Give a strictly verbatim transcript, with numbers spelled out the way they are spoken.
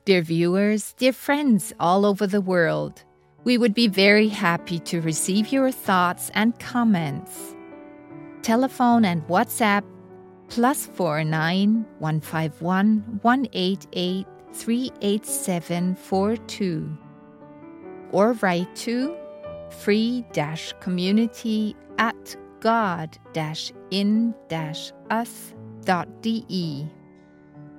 Dear viewers, dear friends all over the world, we would be very happy to receive your thoughts and comments. Telephone and WhatsApp plus four nine one five one one eight eight three eight seven four two, or write to free-community at god-in-us.de.